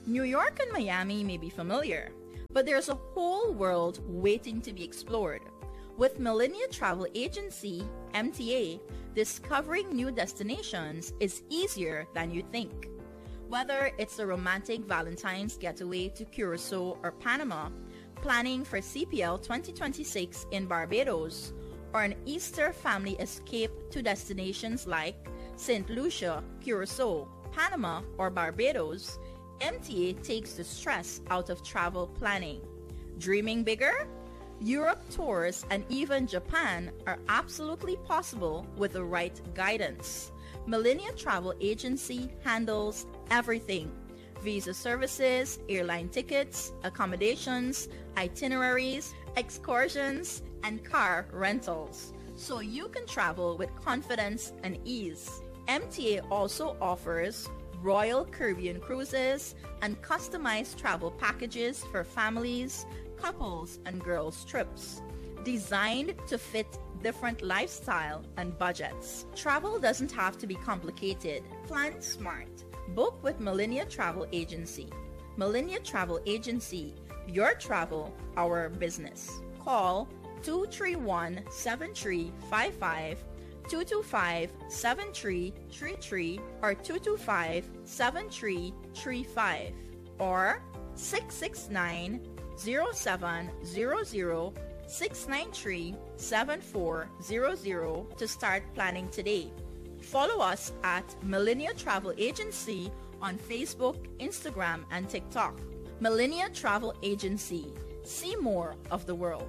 New York and Miami may be familiar, but there's a whole world waiting to be explored. With Millennia Travel Agency, MTA, discovering new destinations is easier than you think. Whether it's a romantic Valentine's getaway to Curacao or Panama, planning for CPL 2026 in Barbados, or an Easter family escape to destinations like St. Lucia, Curacao, Panama, or Barbados, MTA takes the stress out of travel planning. Dreaming bigger? Europe tours and even Japan are absolutely possible with the right guidance. Millennia Travel Agency handles everything: visa services, airline tickets, accommodations, itineraries, excursions, and car rentals, so you can travel with confidence and ease. MTA also offers Royal Caribbean cruises and customized travel packages for families, couples, and girls' trips, designed to fit different lifestyle and budgets. Travel doesn't have to be complicated. Plan smart. Book with Millennia Travel Agency. Millennia Travel Agency, your travel, our business. Call 231-7355, 225-7333, or 225-7335, or 669-0700, 693-7400 to start planning today. Follow us at Millennia Travel Agency on Facebook, Instagram, and TikTok. Millennia Travel Agency. See more of the world.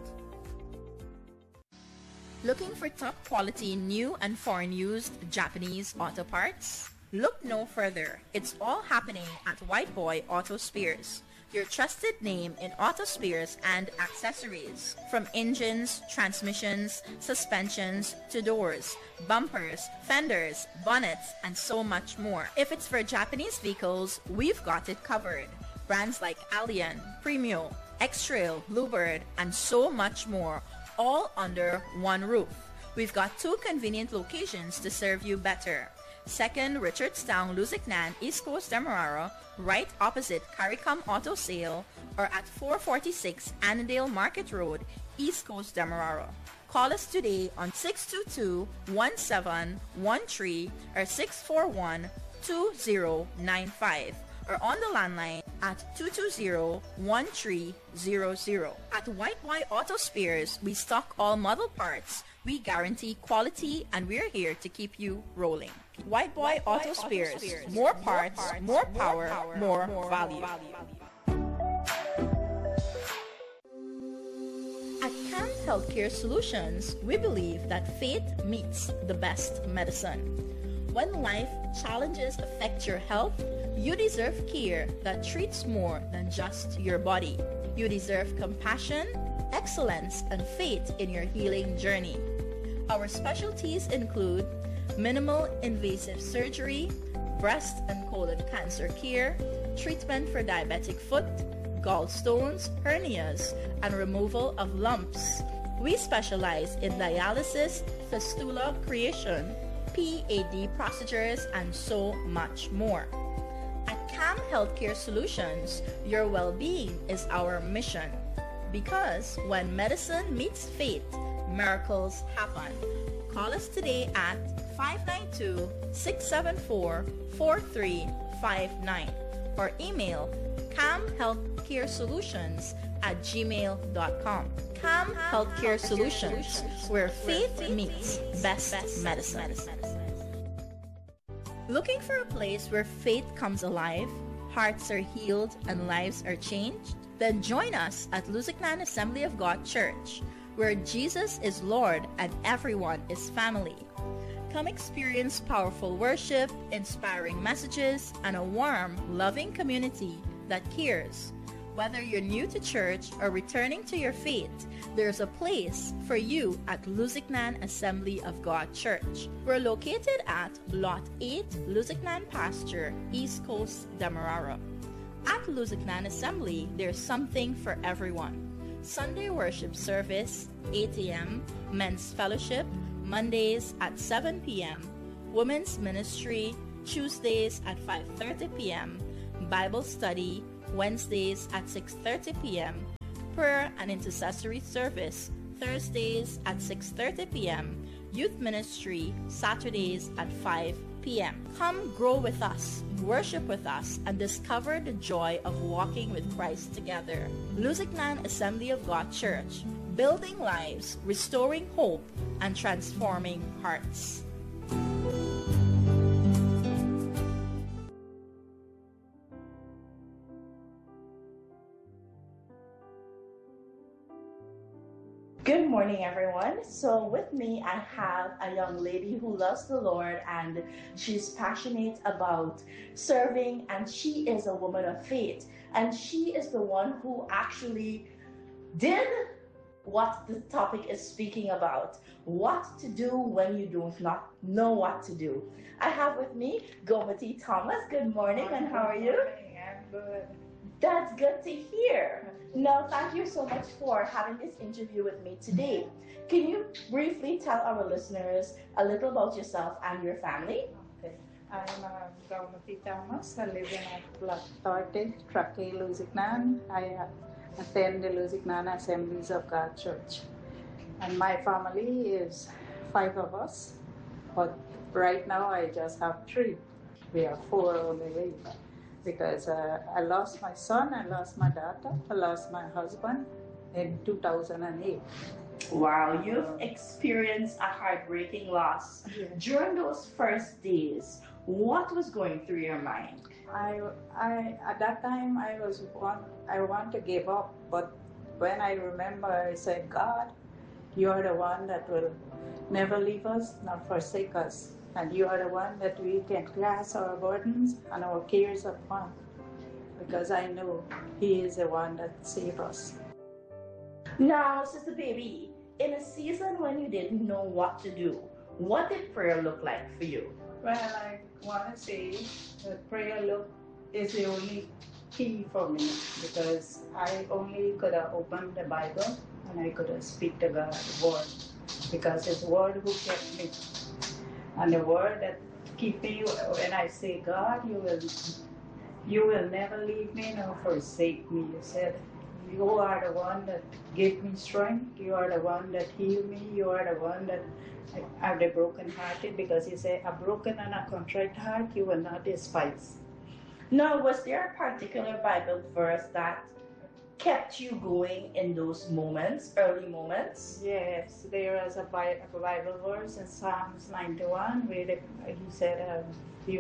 Looking for top quality new and foreign used Japanese auto parts? Look no further. It's all happening at White Boy Auto Spares, your trusted name in auto spares and accessories. From engines, transmissions, suspensions, to doors, bumpers, fenders, bonnets, and so much more. If it's for Japanese vehicles, we've got it covered. Brands like Allian, Premio, X-Trail, Bluebird, and so much more, all under one roof. We've got 2 convenient locations to serve you better. 2nd Richardstown, Lusignan, East Coast Demerara, right opposite CARICOM Auto Sale, or at 446 Annandale Market Road, East Coast Demerara. Call us today on 622-1713 or 641-2095, or on the landline at 220-1300. At White Boy Auto Spares, we stock all model parts. We guarantee quality, and we're here to keep you rolling. White Boy Auto Spares. More parts, more power, more value. At CAM Healthcare Solutions, we believe that faith meets the best medicine. When life challenges affect your health, you deserve care that treats more than just your body. You deserve compassion, excellence, and faith in your healing journey. Our specialties include minimal invasive surgery, breast and colon cancer care, treatment for diabetic foot, gallstones, hernias, and removal of lumps. We specialize in dialysis, fistula creation, PAD procedures, and so much more. At CAM Healthcare Solutions, your well-being is our mission. Because when medicine meets faith, miracles happen. Call us today at 592-674-4359 or email camhealthcaresolutions@gmail.com. CAM Healthcare Solutions, where faith meets best medicine. Looking for a place where faith comes alive, hearts are healed, and lives are changed? Then join us at Lusignan Assembly of God Church, where Jesus is Lord and everyone is family. Come experience powerful worship, inspiring messages, and a warm, loving community that cares. Whether you're new to church or returning to your faith, there's a place for you at Lusignan Assembly of God Church. We're located at Lot 8, Lusignan Pasture, East Coast, Demerara. At Lusignan Assembly, there's something for everyone. Sunday worship service, 8 a.m., men's fellowship, Mondays at 7 p.m., women's ministry, Tuesdays at 5:30 p.m., Bible study Wednesdays at 6:30 p.m., prayer and intercessory service Thursdays at 6:30 p.m., youth ministry Saturdays at 5 p.m. Come grow with us, worship with us, and discover the joy of walking with Christ together. Luzignan Assembly of God Church, building lives, restoring hope, and transforming hearts. Good morning, everyone. So with me, I have a young lady who loves the Lord, and she's passionate about serving, and she is a woman of faith. And she is the one who actually did what the topic is speaking about. What to do when you do not know what to do. I have with me Gomati Thomas. Good morning, and how are you? I'm good. That's good to hear. Now, thank you so much for having this interview with me today. Can you briefly tell our listeners a little about yourself and your family? Okay. I'm Gomati Thomas. I live in Block 30, Traquair, Luzignan. I attend the Luzignan Assemblies of God Church. And my family is 5 of us, but right now I just have 3. We are 4 on the way. Because I lost my son, I lost my daughter, I lost my husband in 2008. Wow, you've experienced a heartbreaking loss. Yeah. During those first days, what was going through your mind? I at that time I want to give up, but when I remember, I said, God, you are the one that will never leave us nor forsake us. And you are the one that we can cast our burdens and our cares upon, because I know He is the one that saves us. Now, Sister Baby, in a season when you didn't know what to do, what did prayer look like for you? Well, I want to say that prayer is the only key for me, because I only could have opened the Bible and I could have speak to God's word, because His word who kept me. And the word that keep me, when I say, God, you will never leave me nor forsake me. You said, you are the one that gave me strength. You are the one that healed me. You are the one that are the brokenhearted, because He said, a broken and a contrite heart you will not despise. Now, was there a particular Bible verse that kept you going in those moments, early moments? Yes, there is a Bible verse in Psalms 91 where He said, you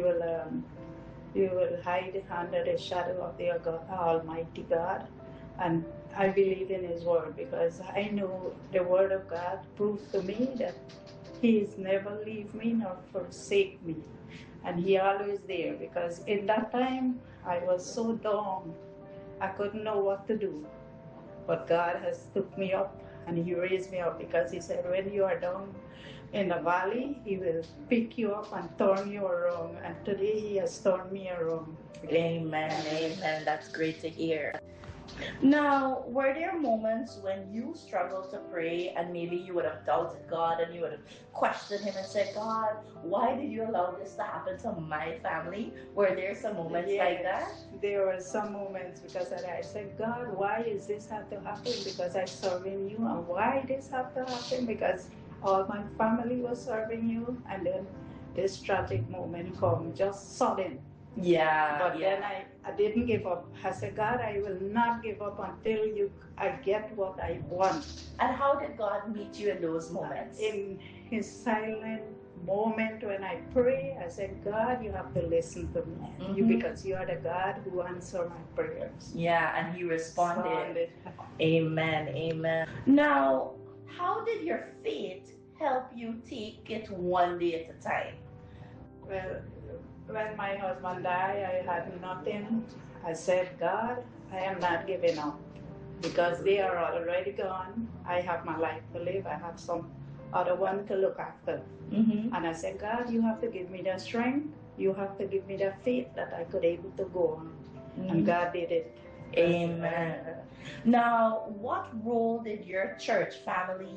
will hide under the shadow of the Almighty God. And I believe in His word, because I know the word of God proves to me that He is never leave me nor forsake me. And He always there, because in that time I was so down. I couldn't know what to do, but God has took me up and He raised me up, because He said, when you are down in the valley, He will pick you up and turn you around. And today He has turned me around. Amen, amen. That's great to hear. Now, were there moments when you struggled to pray and maybe you would have doubted God and you would have questioned Him and said, God, why did you allow this to happen to my family? Were there some moments like that? There were some moments, because I said, God, why is this have to happen? Because I serving you. And why this have to happen? Because all my family was serving you. And then this tragic moment come just sudden. Yeah. But then I didn't give up. I said, God, I will not give up until I get what I want. And how did God meet you in those moments? In His silent moment when I pray, I said, God, you have to listen to me. Mm-hmm. Because you are the God who answers my prayers. Yeah, and He responded. Amen, amen. Now, how did your faith help you take it one day at a time? Well, when my husband died, I had nothing. I said, God, I am not giving up, because they are already gone. I have my life to live. I have some other one to look after. Mm-hmm. And I said, God, you have to give me the strength. You have to give me the faith that I could able to go on. Mm-hmm. And God did it. Amen. Now, what role did your church family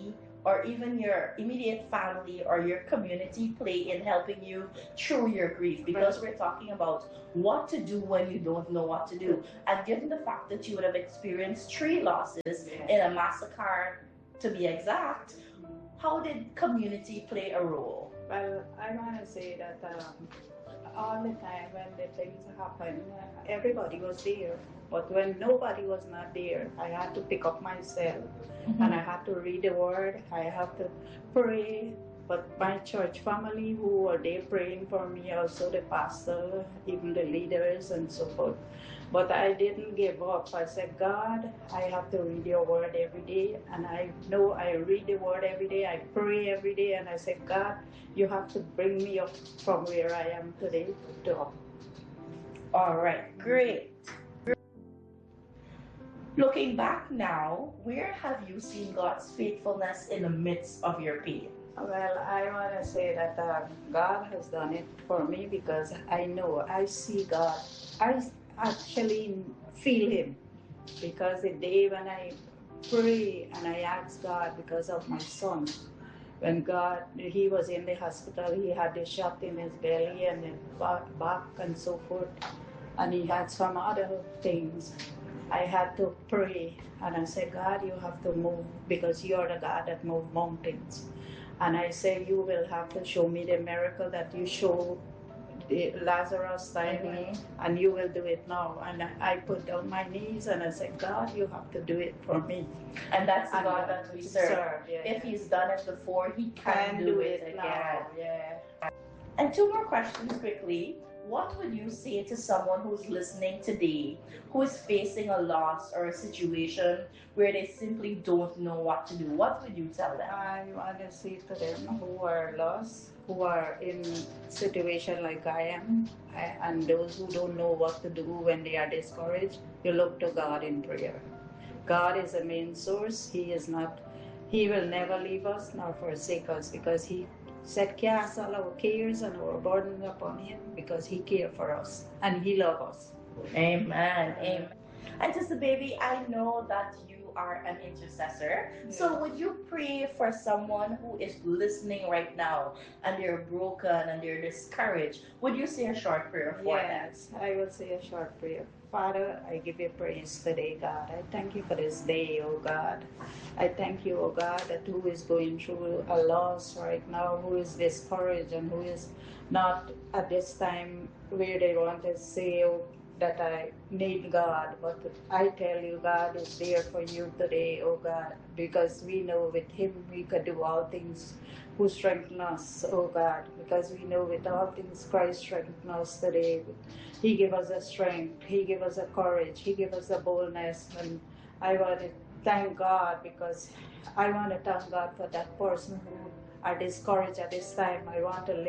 or even your immediate family or your community play in helping you through your grief? Because we're talking about what to do when you don't know what to do. And given the fact that you would have experienced 3 losses in a massacre, to be exact, how did community play a role? Well, I want to say that all the time when the things happen, everybody was there. But when nobody was not there, I had to pick up myself and I had to read the word. I have to pray. But my church family who were there praying for me, also the pastor, even the leaders and so forth. But I didn't give up. I said, God, I have to read your word every day. And I know I read the word every day. I pray every day. And I said, God, you have to bring me up from where I am today to up. All right, great. Looking back now, where have you seen God's faithfulness in the midst of your pain? Well, I want to say that God has done it for me because I know, I see God. I actually feel Him because the day when I pray and I ask God because of my son, when he was in the hospital, he had a shot in his belly and his back and so forth, and he had some other things. I had to pray and I said, God, you have to move because you're the God that moves mountains. And I said, you will have to show me the miracle that you showed the Lazarus time, and you will do it now. And I put down my knees and I said, God, you have to do it for me. And that's the God that we serve. If He's done it before, He can do it again. Now. And 2 more questions quickly. What would you say to someone who's listening today, who is facing a loss or a situation where they simply don't know what to do? What would you tell them? I want to say to them who are lost, who are in a situation like I am, and those who don't know what to do when they are discouraged, you look to God in prayer. God is the main source. He will never leave us nor forsake us because He said, cast all our cares and our burdens upon Him because He cares for us and He loves us. Amen. Amen. And Sister Baby, I know that you are an intercessor. So would you pray for someone who is listening right now and they're broken and they're discouraged? Would you say a short prayer for them? Yes, I will say a short prayer. Father, I give you praise today, God. I thank you for this day, oh God. I thank you, oh God, that who is going through a loss right now, who is discouraged and who is not at this time where they want to say, oh, that I need God, but I tell you, God is there for you today, oh God, because we know with Him we can do all things who strengthen us, oh God, because we know with all things Christ strengthens us today. He give us a strength, He give us a courage, He give us a boldness, and I want to thank God because I want to thank God for that person who are discouraged at this time. I want to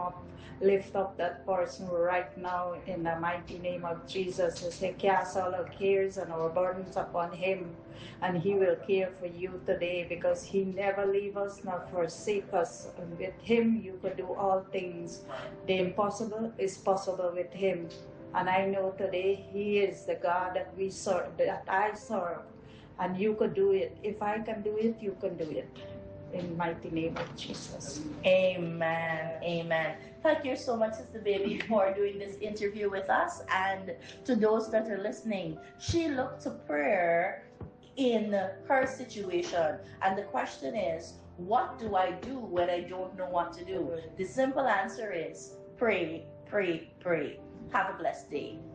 lift up that person right now in the mighty name of Jesus. I say, cast all our cares and our burdens upon Him, and He will care for you today because He never leave us nor forsake us. And with Him you could do all things. The impossible is possible with Him. And I know today He is the God that we serve, that I serve, and you could do it. If I can do it, you can do it. In the mighty name of Jesus. Amen. Amen. Thank you so much, Sister Baby, for doing this interview with us. And to those that are listening, she looked to prayer in her situation. And the question is, what do I do when I don't know what to do? The simple answer is pray, pray, pray. Have a blessed day.